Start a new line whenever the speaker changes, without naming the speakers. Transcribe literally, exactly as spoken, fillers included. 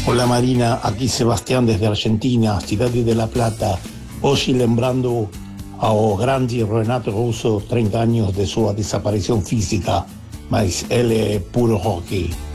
Hola Marina, aqui Sebastián desde Argentina, cidade de La Plata. Hoje lembrando ao grande Renato Russo, trinta anos de sua desaparição física, mas ele é puro hockey.